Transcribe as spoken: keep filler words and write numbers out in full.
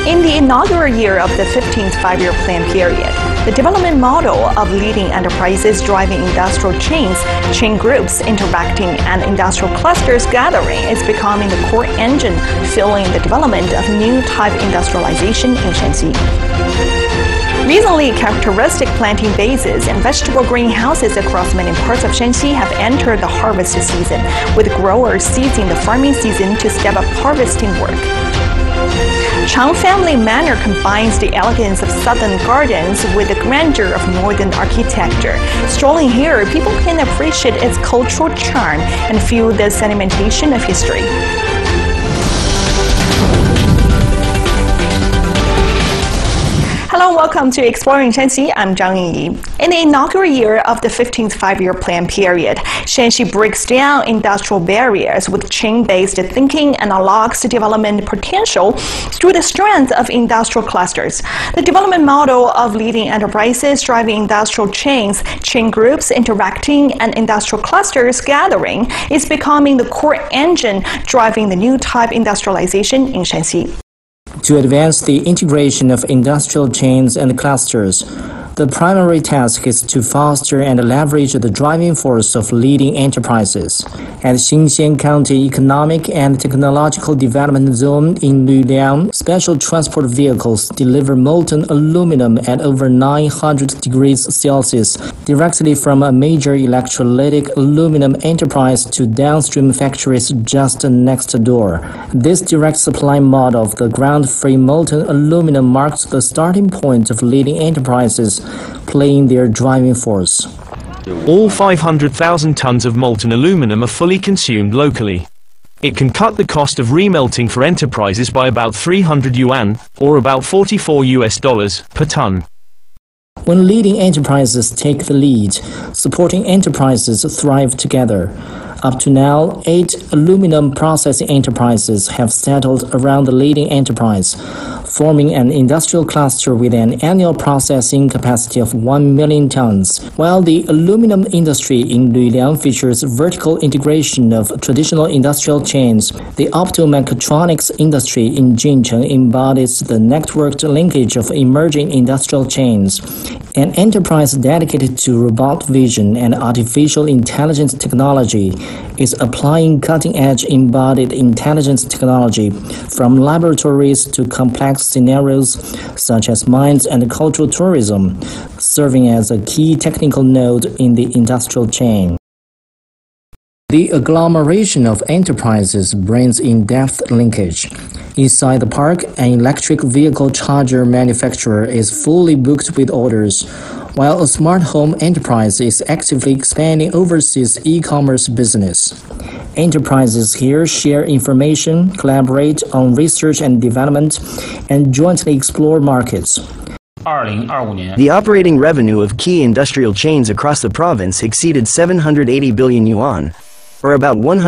In the inaugural year of the fifteenth Five-Year Plan period, the development model of leading enterprises driving industrial chains, chain groups interacting, and industrial clusters gathering is becoming the core engine fueling the development of new type industrialization in Shanxi. Recently, characteristic planting bases and vegetable greenhouses across many parts of Shanxi have entered the harvest season, with growers seizing the farming season to step up harvesting work. Chang Family Manor combines the elegance of southern gardens with the grandeur of northern architecture. Strolling here, people can appreciate its cultural charm and feel the sedimentation of history. Hello and welcome to Exploring Shanxi. I'm Zhang Yingyi. In the inaugural year of the fifteenth Five-Year Plan period, Shanxi breaks down industrial barriers with chain-based thinking and unlocks development potential through the strength of industrial clusters. The development model of leading enterprises driving industrial chains, chain groups interacting, and industrial clusters gathering is becoming the core engine driving the new type industrialization in Shanxi. To advance the integration of industrial chains and clusters, the primary task is to foster and leverage the driving force of leading enterprises. At Xinxian County Economic and Technological Development Zone in Luliang, special transport vehicles deliver molten aluminum at over nine hundred degrees Celsius directly from a major electrolytic aluminum enterprise to downstream factories just next door. This direct supply model of the ground-free molten aluminum marks the starting point of leading enterprises playing their driving force. All five hundred thousand tons of molten aluminum are fully consumed locally. It can cut the cost of remelting for enterprises by about three hundred yuan, or about forty-four U S dollars, per ton. When leading enterprises take the lead, supporting enterprises thrive together. Up to now, eight aluminum processing enterprises have settled around the leading enterprise, forming an industrial cluster with an annual processing capacity of one million tons. While the aluminum industry in Luliang features vertical integration of traditional industrial chains, the optomechatronics industry in Jincheng embodies the networked linkage of emerging industrial chains. An enterprise dedicated to robot vision and artificial intelligence technology is applying cutting-edge embodied intelligence technology from laboratories to complex scenarios such as mines and cultural tourism, serving as a key technical node in the industrial chain. The agglomeration of enterprises brings in-depth linkage. Inside the park, an electric vehicle charger manufacturer is fully booked with orders, while a smart home enterprise is actively expanding overseas e-commerce business. Enterprises here share information, collaborate on research and development, and jointly explore markets. The operating revenue of key industrial chains across the province exceeded seven hundred eighty billion yuan, or about one hundred